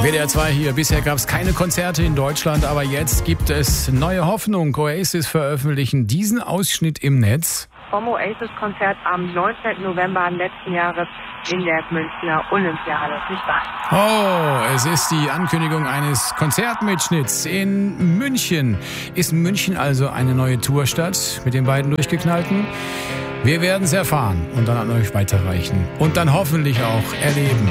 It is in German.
WDR 2 hier. Bisher gab es keine Konzerte in Deutschland, aber jetzt gibt es neue Hoffnung. Oasis veröffentlichen diesen Ausschnitt im Netz. Vom Oasis-Konzert am 19. November letzten Jahres in der Münchner Olympiahalle. Viel Spaß. Oh, es ist die Ankündigung eines Konzertmitschnitts in München. Ist München also eine neue Tourstadt mit den beiden Durchgeknallten? Wir werden es erfahren und dann an euch weiterreichen und dann hoffentlich auch erleben.